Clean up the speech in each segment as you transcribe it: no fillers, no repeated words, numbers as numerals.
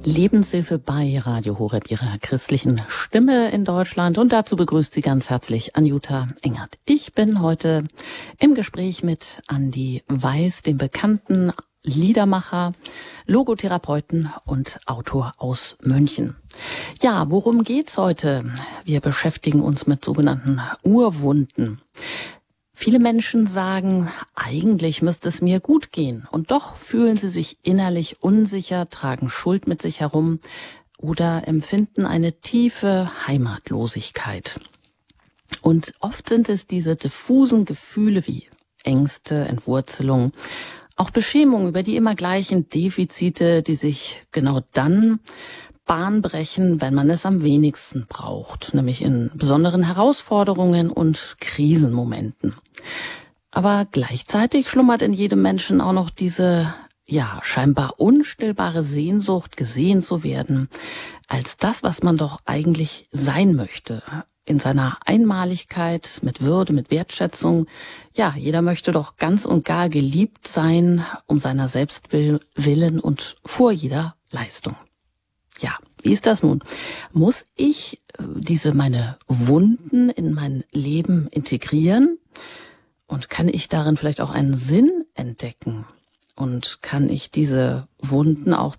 Lebenshilfe bei Radio Horeb, Ihrer christlichen Stimme in Deutschland. Und dazu begrüßt Sie ganz herzlich Anjuta Engert. Ich bin heute im Gespräch mit Andi Weiß, dem bekannten Liedermacher, Logotherapeuten und Autor aus München. Ja, worum geht's heute? Wir beschäftigen uns mit sogenannten Urwunden. Viele Menschen sagen, eigentlich müsste es mir gut gehen. Und doch fühlen sie sich innerlich unsicher, tragen Schuld mit sich herum oder empfinden eine tiefe Heimatlosigkeit. Und oft sind es diese diffusen Gefühle wie Ängste, Entwurzelung, auch Beschämung über die immer gleichen Defizite, die sich genau dann Bahn brechen, wenn man es am wenigsten braucht, nämlich in besonderen Herausforderungen und Krisenmomenten. Aber gleichzeitig schlummert in jedem Menschen auch noch diese, scheinbar unstillbare Sehnsucht, gesehen zu werden, als das, was man doch eigentlich sein möchte. In seiner Einmaligkeit, mit Würde, mit Wertschätzung. Ja, jeder möchte doch ganz und gar geliebt sein, um seiner selbst willen und vor jeder Leistung. Ja, wie ist das nun? Muss ich meine Wunden in mein Leben integrieren? Und kann ich darin vielleicht auch einen Sinn entdecken? Und kann ich diese Wunden auch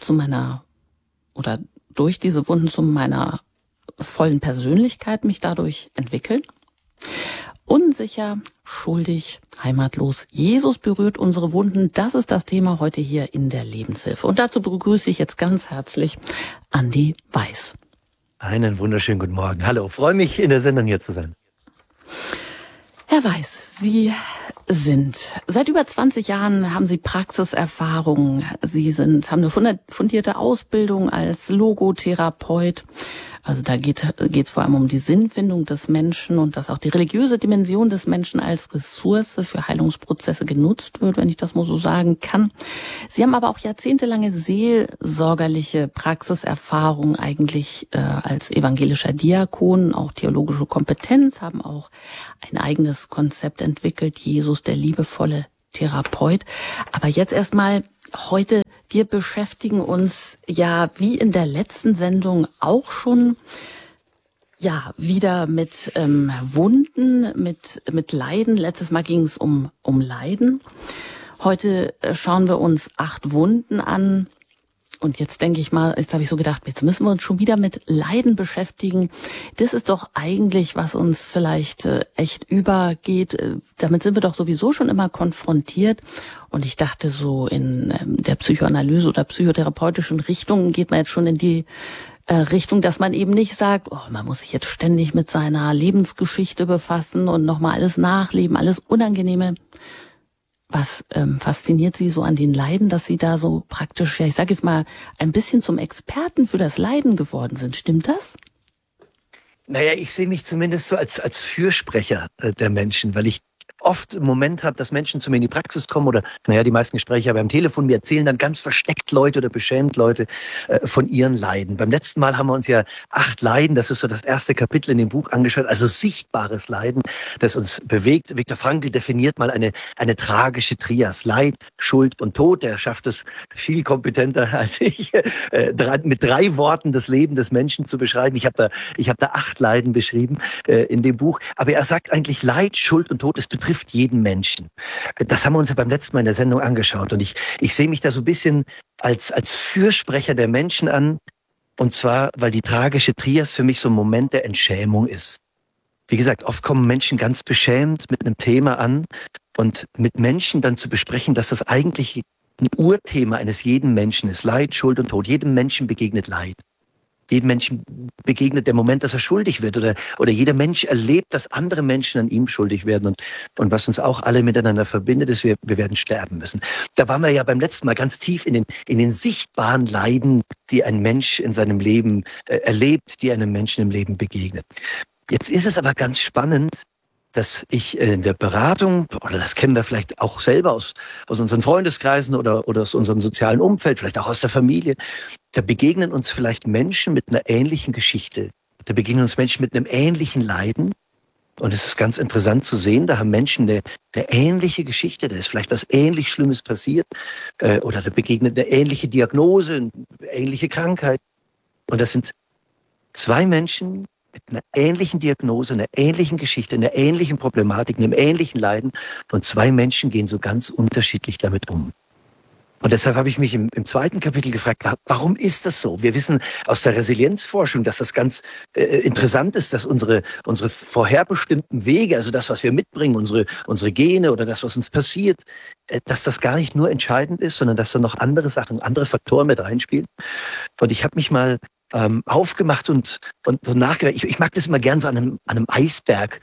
durch diese Wunden zu meiner vollen Persönlichkeit mich dadurch entwickeln? Unsicher, schuldig, heimatlos. Jesus berührt unsere Wunden. Das ist das Thema heute hier in der Lebenshilfe. Und dazu begrüße ich jetzt ganz herzlich Andi Weiß. Einen wunderschönen guten Morgen. Hallo, freue mich, in der Sendung hier zu sein. Herr Weiß, Sie seit über 20 Jahren haben Sie Praxiserfahrung. Sie haben eine fundierte Ausbildung als Logotherapeut. Also da geht's vor allem um die Sinnfindung des Menschen und dass auch die religiöse Dimension des Menschen als Ressource für Heilungsprozesse genutzt wird, wenn ich das mal so sagen kann. Sie haben aber auch jahrzehntelange seelsorgerliche Praxiserfahrung eigentlich als evangelischer Diakon, auch theologische Kompetenz, haben auch ein eigenes Konzept entwickelt, Jesus, der liebevolle Therapeut. Aber jetzt erstmal heute, wir beschäftigen uns wie in der letzten Sendung auch schon wieder mit Wunden, mit Leiden. Letztes Mal ging es um Leiden. Heute schauen wir uns 8 Wunden an. Und jetzt denke ich mal, jetzt habe ich so gedacht, jetzt müssen wir uns schon wieder mit Leiden beschäftigen. Das ist doch eigentlich, was uns vielleicht echt übergeht. Damit sind wir doch sowieso schon immer konfrontiert. Und ich dachte so, in der Psychoanalyse oder psychotherapeutischen Richtung geht man jetzt schon in die Richtung, dass man eben nicht sagt, man muss sich jetzt ständig mit seiner Lebensgeschichte befassen und nochmal alles nachleben, alles Unangenehme. Was fasziniert Sie so an den Leiden, dass Sie da so praktisch, ich sage jetzt mal, ein bisschen zum Experten für das Leiden geworden sind? Stimmt das? Naja, ich sehe mich zumindest so als Fürsprecher der Menschen, weil ich oft im Moment habe, dass Menschen zu mir in die Praxis kommen oder, die meisten Gespräche habe ich am Telefon, mir erzählen dann ganz versteckt Leute oder beschämt Leute von ihren Leiden. Beim letzten Mal haben wir uns ja 8 Leiden, das ist so das erste Kapitel in dem Buch angeschaut, also sichtbares Leiden, das uns bewegt. Viktor Frankl definiert mal eine tragische Trias, Leid, Schuld und Tod. Er schafft es viel kompetenter als ich, mit 3 Worten das Leben des Menschen zu beschreiben. Ich habe da 8 Leiden beschrieben in dem Buch, aber er sagt eigentlich Leid, Schuld und Tod, es betrifft jeden Menschen. Das haben wir uns ja beim letzten Mal in der Sendung angeschaut und ich sehe mich da so ein bisschen als Fürsprecher der Menschen an, und zwar, weil die tragische Trias für mich so ein Moment der Entschämung ist. Wie gesagt, oft kommen Menschen ganz beschämt mit einem Thema an und mit Menschen dann zu besprechen, dass das eigentlich ein Urthema eines jeden Menschen ist. Leid, Schuld und Tod. Jedem Menschen begegnet Leid. Jedem Menschen begegnet der Moment, dass er schuldig wird oder jeder Mensch erlebt, dass andere Menschen an ihm schuldig werden und was uns auch alle miteinander verbindet, ist, wir werden sterben müssen. Da waren wir ja beim letzten Mal ganz tief in den sichtbaren Leiden, die ein Mensch in seinem Leben erlebt, die einem Menschen im Leben begegnet. Jetzt ist es aber ganz spannend, dass ich in der Beratung, oder das kennen wir vielleicht auch selber aus unseren Freundeskreisen oder aus unserem sozialen Umfeld, vielleicht auch aus der Familie, da begegnen uns vielleicht Menschen mit einer ähnlichen Geschichte. Da begegnen uns Menschen mit einem ähnlichen Leiden. Und es ist ganz interessant zu sehen, da haben Menschen eine ähnliche Geschichte, da ist vielleicht was ähnlich Schlimmes passiert, oder da begegnet eine ähnliche Diagnose, ein ähnliche Krankheit. Und das sind zwei Menschen mit einer ähnlichen Diagnose, einer ähnlichen Geschichte, einer ähnlichen Problematik, einem ähnlichen Leiden. Und zwei Menschen gehen so ganz unterschiedlich damit um. Und deshalb habe ich mich im zweiten Kapitel gefragt, warum ist das so? Wir wissen aus der Resilienzforschung, dass das ganz interessant ist, dass unsere vorherbestimmten Wege, also das, was wir mitbringen, unsere Gene oder das, was uns passiert, dass das gar nicht nur entscheidend ist, sondern dass da noch andere Sachen, andere Faktoren mit reinspielen. Und ich habe mich mal aufgemacht und so nachgedacht. Ich mag das immer gern so an einem Eisberg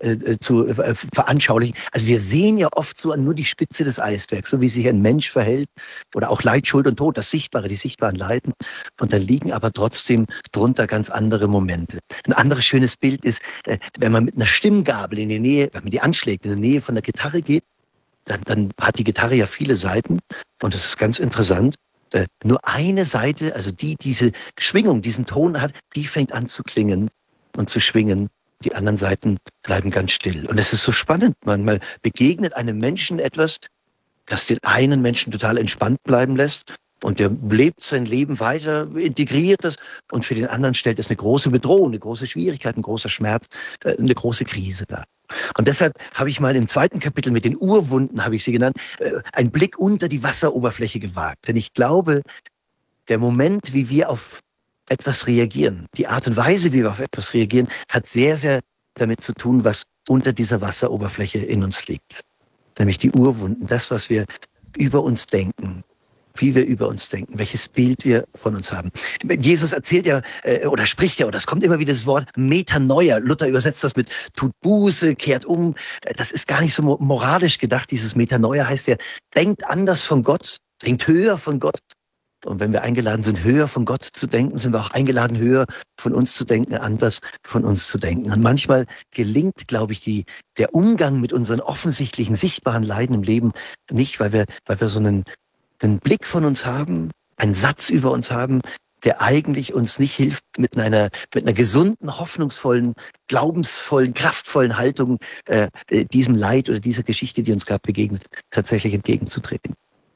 zu veranschaulichen. Also wir sehen ja oft so nur die Spitze des Eisbergs, so wie sich ein Mensch verhält oder auch Leid, Schuld und Tod, das Sichtbare, die sichtbaren Leiden. Und da liegen aber trotzdem drunter ganz andere Momente. Ein anderes schönes Bild ist, wenn man mit einer Stimmgabel in die Nähe, wenn man die anschlägt, in der Nähe von der Gitarre geht, dann hat die Gitarre ja viele Saiten und das ist ganz interessant. Nur eine Seite, also diese Schwingung, diesen Ton hat, die fängt an zu klingen und zu schwingen. Die anderen Seiten bleiben ganz still. Und es ist so spannend. Manchmal begegnet einem Menschen etwas, das den einen Menschen total entspannt bleiben lässt. Und der lebt sein Leben weiter, integriert das. Und für den anderen stellt es eine große Bedrohung, eine große Schwierigkeit, ein großer Schmerz, eine große Krise dar. Und deshalb habe ich mal im zweiten Kapitel mit den Urwunden, habe ich sie genannt, einen Blick unter die Wasseroberfläche gewagt. Denn ich glaube, der Moment, wie wir auf etwas reagieren, die Art und Weise, wie wir auf etwas reagieren, hat sehr, sehr damit zu tun, was unter dieser Wasseroberfläche in uns liegt. Nämlich die Urwunden, das, was wir über uns denken, wie wir über uns denken, welches Bild wir von uns haben. Jesus erzählt ja oder spricht ja, oder es kommt immer wieder das Wort Metanoia. Luther übersetzt das mit tut Buße, kehrt um. Das ist gar nicht so moralisch gedacht. Dieses Metanoia heißt ja, denkt anders von Gott, denkt höher von Gott. Und wenn wir eingeladen sind, höher von Gott zu denken, sind wir auch eingeladen, höher von uns zu denken, anders von uns zu denken. Und manchmal gelingt, glaube ich, der Umgang mit unseren offensichtlichen, sichtbaren Leiden im Leben nicht, weil wir so einen Blick von uns haben, einen Satz über uns haben, der eigentlich uns nicht hilft, mit einer gesunden, hoffnungsvollen, glaubensvollen, kraftvollen Haltung diesem Leid oder dieser Geschichte, die uns gerade begegnet, tatsächlich entgegenzutreten.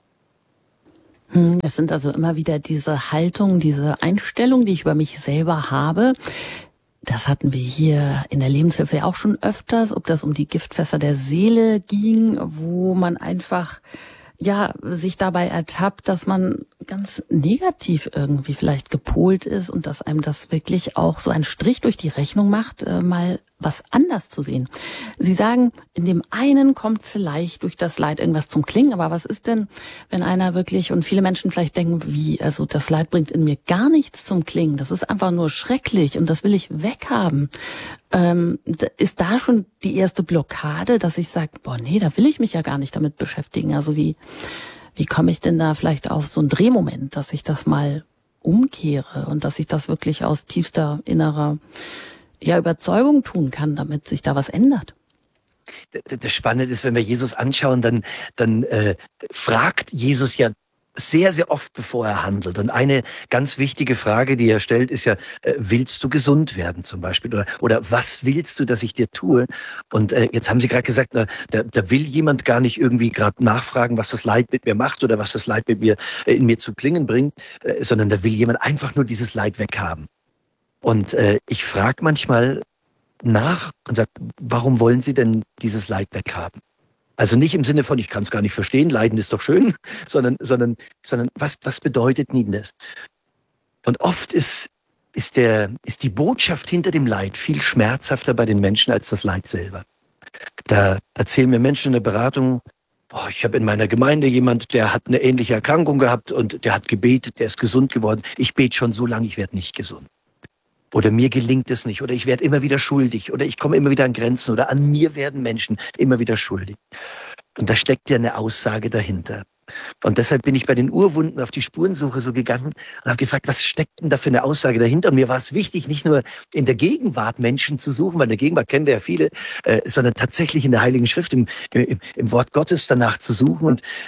Es sind also immer wieder diese Haltung, diese Einstellung, die ich über mich selber habe. Das hatten wir hier in der Lebenshilfe auch schon öfters, ob das um die Giftfässer der Seele ging, wo man einfach sich dabei ertappt, dass man ganz negativ irgendwie vielleicht gepolt ist und dass einem das wirklich auch so einen Strich durch die Rechnung macht, mal was anders zu sehen. Sie sagen, in dem einen kommt vielleicht durch das Leid irgendwas zum Klingen, aber was ist denn, wenn einer wirklich, und viele Menschen vielleicht denken, also das Leid bringt in mir gar nichts zum Klingen, das ist einfach nur schrecklich und das will ich weghaben. Ist da schon die erste Blockade, dass ich sage, nee, da will ich mich ja gar nicht damit beschäftigen. Also wie komme ich denn da vielleicht auf so einen Drehmoment, dass ich das mal umkehre und dass ich das wirklich aus tiefster innerer Überzeugung tun kann, damit sich da was ändert? Das Spannende ist, wenn wir Jesus anschauen, dann fragt Jesus ja sehr, sehr oft, bevor er handelt. Und eine ganz wichtige Frage, die er stellt, ist ja, willst du gesund werden zum Beispiel? Oder was willst du, dass ich dir tue? Und jetzt haben Sie gerade gesagt, da will jemand gar nicht irgendwie gerade nachfragen, was das Leid mit mir macht oder was das Leid mit mir in mir zu klingen bringt, sondern da will jemand einfach nur dieses Leid weghaben. Und ich frage manchmal nach und sage, warum wollen Sie denn dieses Leid weghaben? Also nicht im Sinne von, ich kann es gar nicht verstehen, Leiden ist doch schön, sondern was bedeutet Ihnen das? Und oft ist die Botschaft hinter dem Leid viel schmerzhafter bei den Menschen als das Leid selber. Da erzählen mir Menschen in der Beratung, ich habe in meiner Gemeinde jemand, der hat eine ähnliche Erkrankung gehabt und der hat gebetet, der ist gesund geworden. Ich bete schon so lange, ich werde nicht gesund. Oder mir gelingt es nicht, oder ich werde immer wieder schuldig, oder ich komme immer wieder an Grenzen, oder an mir werden Menschen immer wieder schuldig. Und da steckt ja eine Aussage dahinter. Und deshalb bin ich bei den Urwunden auf die Spurensuche so gegangen und habe gefragt, was steckt denn da für eine Aussage dahinter? Und mir war es wichtig, nicht nur in der Gegenwart Menschen zu suchen, weil in der Gegenwart kennen wir ja viele, sondern tatsächlich in der Heiligen Schrift, im Wort Gottes danach zu suchen. Und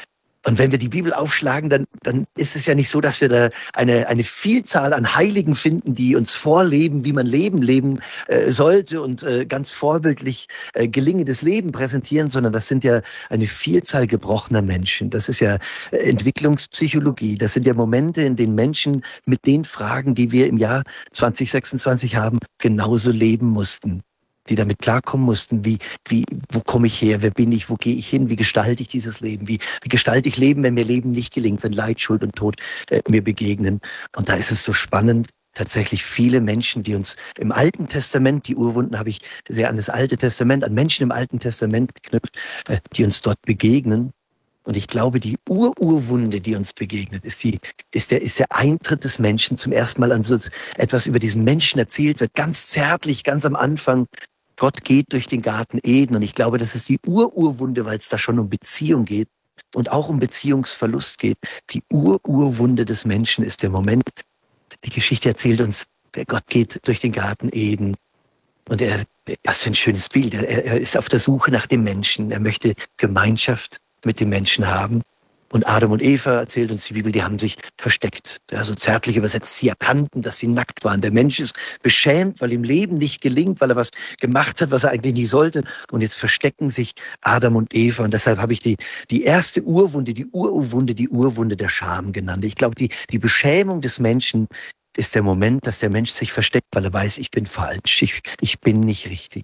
Und wenn wir die Bibel aufschlagen, dann ist es ja nicht so, dass wir da eine Vielzahl an Heiligen finden, die uns vorleben, wie man leben sollte und ganz vorbildlich gelingendes Leben präsentieren, sondern das sind ja eine Vielzahl gebrochener Menschen. Das ist ja Entwicklungspsychologie. Das sind ja Momente, in denen Menschen mit den Fragen, die wir im Jahr 2026 haben, genauso leben mussten, die damit klarkommen mussten, wo komme ich her, wer bin ich, wo gehe ich hin, wie gestalte ich dieses Leben, wie gestalte ich Leben, wenn mir Leben nicht gelingt, wenn Leid, Schuld und Tod mir begegnen. Und da ist es so spannend, tatsächlich viele Menschen, die uns im Alten Testament, die Urwunden habe ich sehr an das Alte Testament, an Menschen im Alten Testament geknüpft, die uns dort begegnen. Und ich glaube, die Urwunde, die uns begegnet, ist der Eintritt des Menschen zum ersten Mal an so etwas über diesen Menschen erzählt wird, ganz zärtlich, ganz am Anfang. Gott geht durch den Garten Eden und ich glaube, das ist die Urwunde, weil es da schon um Beziehung geht und auch um Beziehungsverlust geht. Die Urwunde des Menschen ist der Moment, die Geschichte erzählt uns, der Gott geht durch den Garten Eden und was für ein schönes Bild. Er ist auf der Suche nach dem Menschen. Er möchte Gemeinschaft mit dem Menschen haben. Und Adam und Eva, erzählt uns die Bibel, die haben sich versteckt. Ja, so zärtlich übersetzt, sie erkannten, dass sie nackt waren. Der Mensch ist beschämt, weil ihm Leben nicht gelingt, weil er was gemacht hat, was er eigentlich nicht sollte. Und jetzt verstecken sich Adam und Eva. Und deshalb habe ich die erste Urwunde, die Urwunde der Scham genannt. Ich glaube, die Beschämung des Menschen ist der Moment, dass der Mensch sich versteckt, weil er weiß, ich bin falsch, ich bin nicht richtig.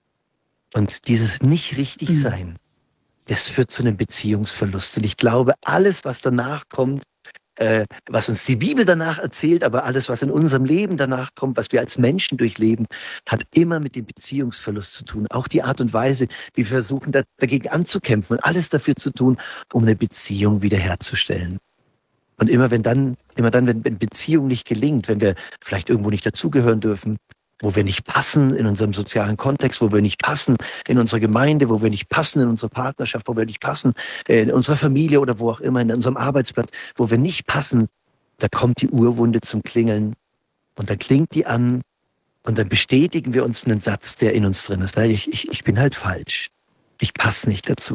Und dieses Nicht-Richtig-Sein, das führt zu einem Beziehungsverlust. Und ich glaube, alles, was danach kommt, was uns die Bibel danach erzählt, aber alles, was in unserem Leben danach kommt, was wir als Menschen durchleben, hat immer mit dem Beziehungsverlust zu tun. Auch die Art und Weise, wie wir versuchen, dagegen anzukämpfen und alles dafür zu tun, um eine Beziehung wiederherzustellen. Und immer dann, wenn Beziehung nicht gelingt, wenn wir vielleicht irgendwo nicht dazugehören dürfen, wo wir nicht passen in unserem sozialen Kontext, wo wir nicht passen in unserer Gemeinde, wo wir nicht passen in unserer Partnerschaft, wo wir nicht passen in unserer Familie oder wo auch immer, in unserem Arbeitsplatz, wo wir nicht passen, da kommt die Urwunde zum Klingeln und dann klingt die an und dann bestätigen wir uns einen Satz, der in uns drin ist. Ich bin halt falsch. Ich passe nicht dazu.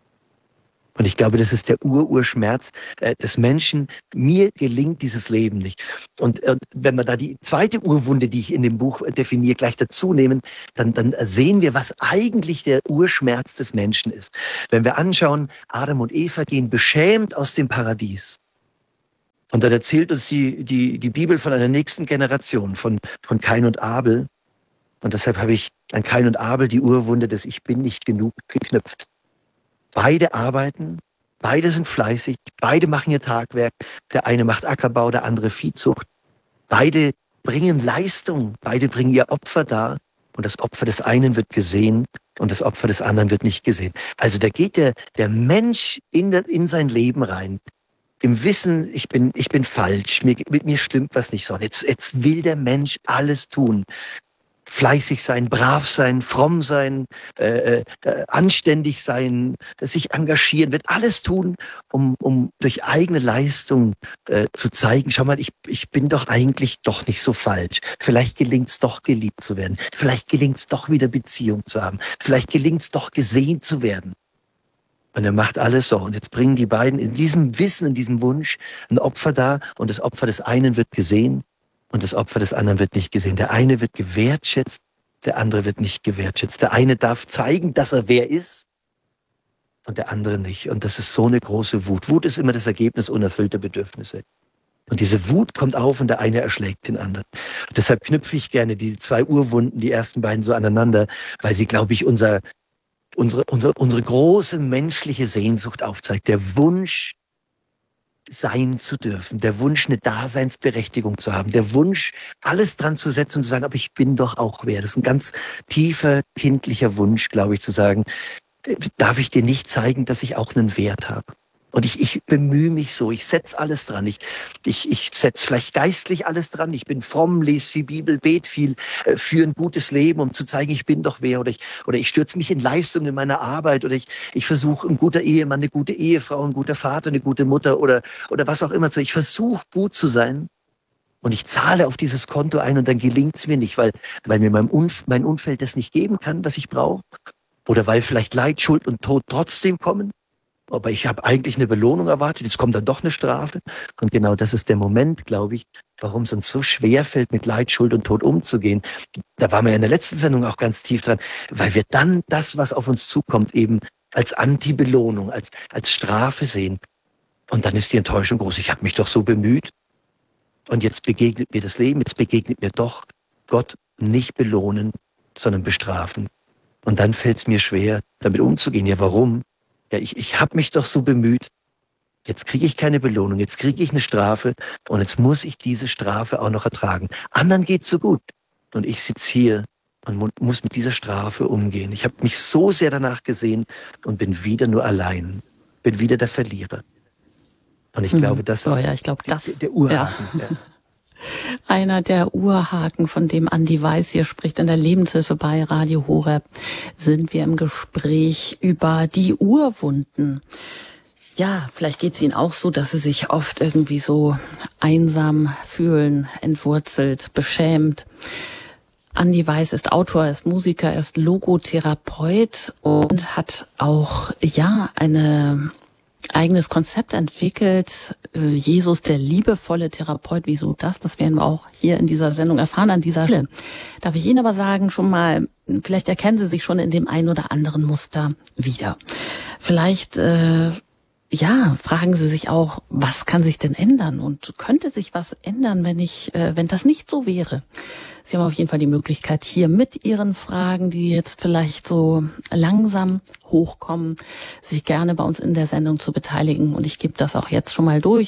Und ich glaube, das ist der Urschmerz des Menschen. Mir gelingt dieses Leben nicht. Und wenn wir da die zweite Urwunde, die ich in dem Buch definiere, gleich dazu nehmen, dann sehen wir, was eigentlich der Urschmerz des Menschen ist. Wenn wir anschauen, Adam und Eva gehen beschämt aus dem Paradies. Und dann erzählt uns die Bibel von einer nächsten Generation, von Kain und Abel. Und deshalb habe ich an Kain und Abel die Urwunde des Ich bin nicht genug geknüpft. Beide arbeiten, beide sind fleißig, beide machen ihr Tagwerk. Der eine macht Ackerbau, der andere Viehzucht. Beide bringen Leistung, beide bringen ihr Opfer dar. Und das Opfer des einen wird gesehen und das Opfer des anderen wird nicht gesehen. Also da geht der Mensch in sein Leben rein. Im Wissen, ich bin falsch, mit mir stimmt was nicht so. Jetzt will der Mensch alles tun. Fleißig sein, brav sein, fromm sein, anständig sein, sich engagieren, wird alles tun, um durch eigene Leistung zu zeigen, schau mal, ich bin doch eigentlich doch nicht so falsch. Vielleicht gelingt es doch, geliebt zu werden. Vielleicht gelingt es doch, wieder Beziehung zu haben. Vielleicht gelingt es doch, gesehen zu werden. Und er macht alles so. Und jetzt bringen die beiden in diesem Wissen, in diesem Wunsch ein Opfer dar und das Opfer des einen wird gesehen. Und das Opfer des anderen wird nicht gesehen. Der eine wird gewertschätzt, der andere wird nicht gewertschätzt. Der eine darf zeigen, dass er wer ist und der andere nicht. Und das ist so eine große Wut. Wut ist immer das Ergebnis unerfüllter Bedürfnisse. Und diese Wut kommt auf und der eine erschlägt den anderen. Und deshalb knüpfe ich gerne die zwei Urwunden, die ersten beiden so aneinander, weil sie, glaube ich, unsere große menschliche Sehnsucht aufzeigt. Der Wunsch, sein zu dürfen, der Wunsch, eine Daseinsberechtigung zu haben, der Wunsch, alles dran zu setzen und zu sagen, aber ich bin doch auch wer. Das ist ein ganz tiefer, kindlicher Wunsch, glaube ich, zu sagen, darf ich dir nicht zeigen, dass ich auch einen Wert habe? Und ich bemühe mich so, ich setze alles dran. Ich setze vielleicht geistlich alles dran. Ich bin fromm, lese viel Bibel, bete viel für ein gutes Leben, um zu zeigen, ich bin doch wer. Oder ich stürze mich in Leistung in meiner Arbeit. Oder ich versuche, ein guter Ehemann, eine gute Ehefrau, ein guter Vater, eine gute Mutter oder was auch immer. Ich versuche, gut zu sein. Und ich zahle auf dieses Konto ein und dann gelingt es mir nicht, weil mir mein Umfeld das nicht geben kann, was ich brauche. Oder weil vielleicht Leid, Schuld und Tod trotzdem kommen. aber ich habe eigentlich eine Belohnung erwartet, jetzt kommt dann doch eine Strafe. Und genau das ist der Moment, glaube ich, warum es uns so schwer fällt, mit Leid, Schuld und Tod umzugehen. Da waren wir ja in der letzten Sendung auch ganz tief dran, weil wir dann das, was auf uns zukommt, eben als Anti-Belohnung, als Strafe sehen. Und dann ist die Enttäuschung groß. Ich habe mich doch so bemüht und jetzt begegnet mir das Leben, jetzt begegnet mir doch Gott nicht belohnen, sondern bestrafen. Und dann fällt es mir schwer, damit umzugehen. Ja, warum? Ja, ich habe mich doch so bemüht. Jetzt kriege ich keine Belohnung, jetzt kriege ich eine Strafe und jetzt muss ich diese Strafe auch noch ertragen. Anderen geht's so gut und ich sitze hier und muss mit dieser Strafe umgehen. Ich habe mich so sehr danach gesehen und bin wieder nur allein, bin wieder der Verlierer. Und ich glaube, das ist ich glaube, der Urhaken. Ja. Einer der Urhaken, von dem Andi Weiß hier spricht, in der Lebenshilfe bei Radio Horeb, sind wir im Gespräch über die Urwunden. Ja, vielleicht geht es Ihnen auch so, dass Sie sich oft irgendwie so einsam fühlen, entwurzelt, beschämt. Andi Weiß ist Autor, ist Musiker, ist Logotherapeut und hat auch, ein eigenes Konzept entwickelt. Jesus, der liebevolle Therapeut. Wieso das? Das werden wir auch hier in dieser Sendung erfahren, an dieser Stelle. Darf ich Ihnen aber sagen, schon mal, vielleicht erkennen Sie sich schon in dem einen oder anderen Muster wieder. Vielleicht, fragen Sie sich auch, was kann sich denn ändern? Und könnte sich was ändern, wenn das nicht so wäre? Sie haben auf jeden Fall die Möglichkeit, hier mit Ihren Fragen, die jetzt vielleicht so langsam hochkommen, sich gerne bei uns in der Sendung zu beteiligen. Und ich gebe das auch jetzt schon mal durch.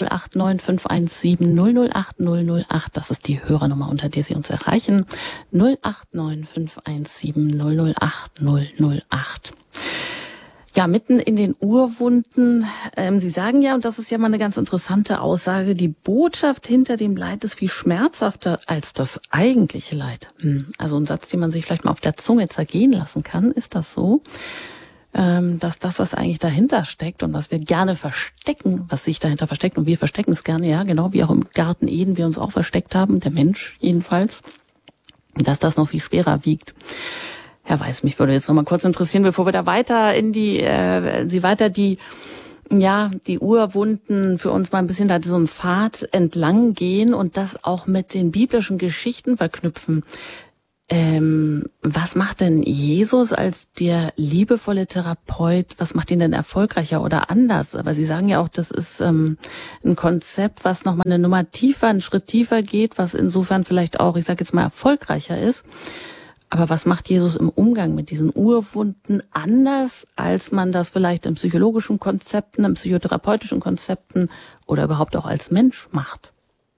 089 517 008 008. Das ist die Hörernummer, unter der Sie uns erreichen. 089 517 008 008. Ja, mitten in den Urwunden. Sie sagen ja, und das ist ja mal eine ganz interessante Aussage, die Botschaft hinter dem Leid ist viel schmerzhafter als das eigentliche Leid. Also ein Satz, den man sich vielleicht mal auf der Zunge zergehen lassen kann. Ist das so? Dass das, was eigentlich dahinter steckt und was wir gerne verstecken, was sich dahinter versteckt, und wir verstecken es gerne, ja, genau wie auch im Garten Eden wir uns auch versteckt haben, der Mensch jedenfalls, dass das noch viel schwerer wiegt. Herr Weiß, mich würde jetzt noch mal kurz interessieren, bevor wir da weiter in die Urwunden für uns mal ein bisschen da so einen Pfad entlang gehen und das auch mit den biblischen Geschichten verknüpfen. Was macht denn Jesus als der liebevolle Therapeut, was macht ihn denn erfolgreicher oder anders? Aber Sie sagen ja auch, das ist ein Konzept, was nochmal eine Nummer tiefer, einen Schritt tiefer geht, was insofern vielleicht auch, ich sage jetzt mal, erfolgreicher ist. Aber was macht Jesus im Umgang mit diesen Urwunden anders, als man das vielleicht in psychologischen Konzepten, in psychotherapeutischen Konzepten oder überhaupt auch als Mensch macht?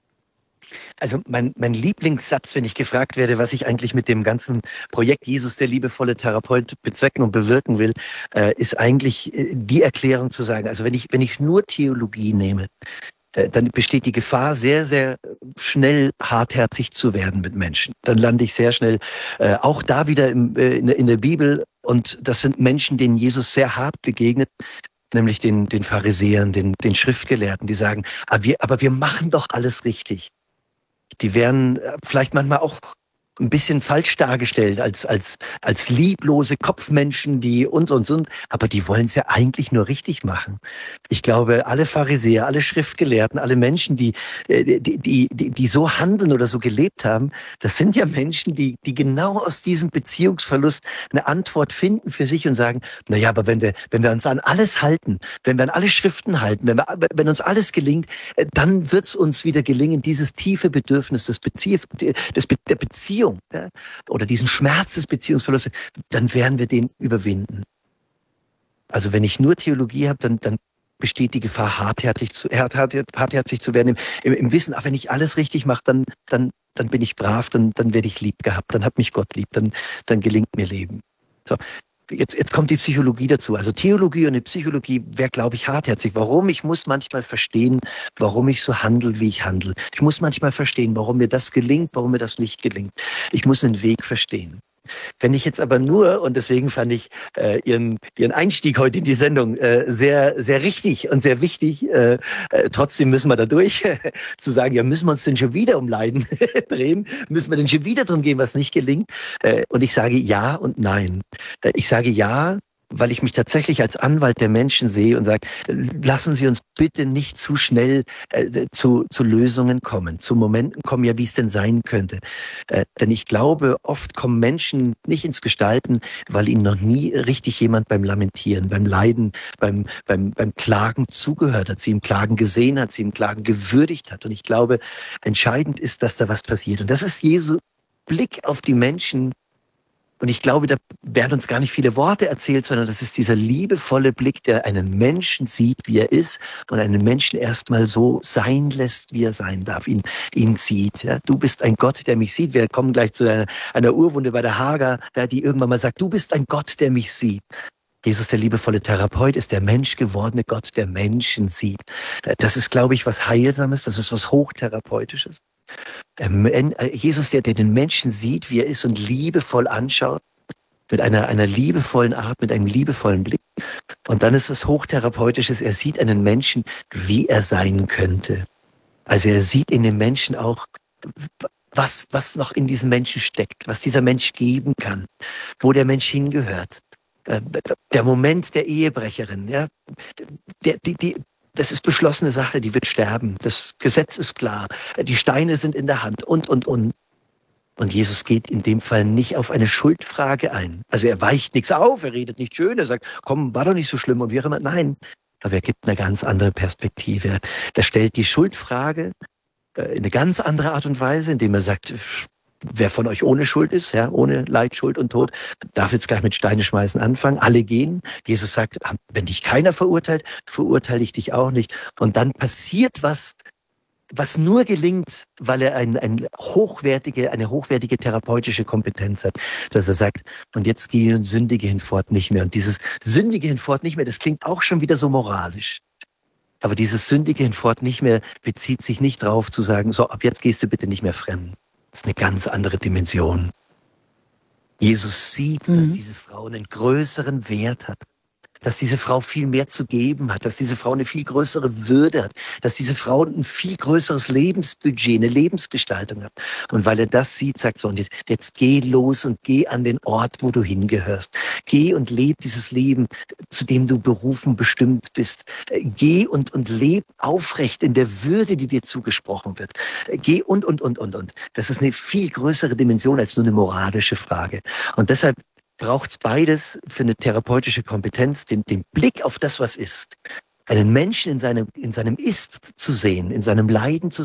Also mein Lieblingssatz, wenn ich gefragt werde, was ich eigentlich mit dem ganzen Projekt Jesus, der liebevolle Therapeut, bezwecken und bewirken will, ist eigentlich die Erklärung zu sagen, also wenn ich nur Theologie nehme, dann besteht die Gefahr, sehr, sehr schnell hartherzig zu werden mit Menschen. Dann lande ich sehr schnell auch da wieder in der Bibel. Und das sind Menschen, denen Jesus sehr hart begegnet, nämlich den Pharisäern, den Schriftgelehrten, die sagen, aber wir machen doch alles richtig. Die werden vielleicht manchmal auch ein bisschen falsch dargestellt als lieblose Kopfmenschen, die und, aber die wollen es ja eigentlich nur richtig machen. Ich glaube, alle Pharisäer, alle Schriftgelehrten, alle Menschen, die so handeln oder so gelebt haben, das sind ja Menschen, die genau aus diesem Beziehungsverlust eine Antwort finden für sich und sagen, na ja, aber wenn wir uns an alles halten, wenn wir an alle Schriften halten, wenn uns alles gelingt, dann wird es uns wieder gelingen, dieses tiefe Bedürfnis der Beziehung, ja, oder diesen Schmerz des Beziehungsverlustes, dann werden wir den überwinden. Also wenn ich nur Theologie habe, dann besteht die Gefahr, hartherzig zu werden, im Wissen, wenn ich alles richtig mache, dann bin ich brav, dann werde ich lieb gehabt, dann hat mich Gott lieb, dann gelingt mir Leben. So. Jetzt kommt die Psychologie dazu. Also Theologie und die Psychologie wäre, glaube ich, hartherzig. Warum? Ich muss manchmal verstehen, warum ich so handle, wie ich handle. Ich muss manchmal verstehen, warum mir das gelingt, warum mir das nicht gelingt. Ich muss einen Weg verstehen. Wenn ich jetzt aber nur, und deswegen fand ich Ihren Einstieg heute in die Sendung sehr, sehr richtig und sehr wichtig, trotzdem müssen wir da durch, zu sagen, ja, müssen wir uns denn schon wieder um Leiden drehen? Müssen wir denn schon wieder drum gehen, was nicht gelingt? Und ich sage ja und nein. Ich sage ja, weil ich mich tatsächlich als Anwalt der Menschen sehe und sage, lassen Sie uns bitte nicht zu schnell zu Lösungen kommen, zu Momenten kommen, ja, wie es denn sein könnte. Denn ich glaube, oft kommen Menschen nicht ins Gestalten, weil ihnen noch nie richtig jemand beim Lamentieren, beim Leiden, beim Klagen zugehört hat, sie im Klagen gesehen hat, sie im Klagen gewürdigt hat. Und ich glaube, entscheidend ist, dass da was passiert. Und das ist Jesu Blick auf die Menschen. Und ich glaube, da werden uns gar nicht viele Worte erzählt, sondern das ist dieser liebevolle Blick, der einen Menschen sieht, wie er ist und einen Menschen erstmal so sein lässt, wie er sein darf, ihn sieht. Ja, du bist ein Gott, der mich sieht. Wir kommen gleich zu einer Urwunde bei der Hagar, ja, die irgendwann mal sagt, du bist ein Gott, der mich sieht. Jesus, der liebevolle Therapeut, ist der menschgewordene Gott, der Menschen sieht. Das ist, glaube ich, was Heilsames, das ist was Hochtherapeutisches. Jesus, der den Menschen sieht, wie er ist und liebevoll anschaut, mit einer liebevollen Art, mit einem liebevollen Blick. Und dann ist was Hochtherapeutisches, er sieht einen Menschen, wie er sein könnte. Also er sieht in den Menschen auch, was noch in diesem Menschen steckt, was dieser Mensch geben kann, wo der Mensch hingehört. Der Moment der Ehebrecherin, ja, das ist beschlossene Sache, die wird sterben. Das Gesetz ist klar. Die Steine sind in der Hand und. Und Jesus geht in dem Fall nicht auf eine Schuldfrage ein. Also er weicht nichts auf, er redet nicht schön, er sagt, komm, war doch nicht so schlimm und wie auch immer. Nein, aber er gibt eine ganz andere Perspektive. Er stellt die Schuldfrage in eine ganz andere Art und Weise, indem er sagt, wer von euch ohne Schuld ist, ja, ohne Leid, Schuld und Tod, darf jetzt gleich mit Steine schmeißen anfangen. Alle gehen. Jesus sagt, wenn dich keiner verurteilt, verurteile ich dich auch nicht. Und dann passiert was nur gelingt, weil er eine hochwertige therapeutische Kompetenz hat, dass er sagt, und jetzt gehe und sündige hinfort nicht mehr. Und dieses sündige hinfort nicht mehr, das klingt auch schon wieder so moralisch. Aber dieses sündige hinfort nicht mehr bezieht sich nicht darauf zu sagen, so, ab jetzt gehst du bitte nicht mehr fremd. Das ist eine ganz andere Dimension. Jesus sieht, dass diese Frau einen größeren Wert hat, dass diese Frau viel mehr zu geben hat, dass diese Frau eine viel größere Würde hat, dass diese Frau ein viel größeres Lebensbudget, eine Lebensgestaltung hat. Und weil er das sieht, sagt so, und jetzt geh los und geh an den Ort, wo du hingehörst. Geh und leb dieses Leben, zu dem du berufen, bestimmt bist. Geh und leb aufrecht in der Würde, die dir zugesprochen wird. Geh und. Das ist eine viel größere Dimension als nur eine moralische Frage. Und deshalb braucht es beides für eine therapeutische Kompetenz, den Blick auf das, was ist. Einen Menschen in seinem Ist zu sehen, in seinem Leiden zu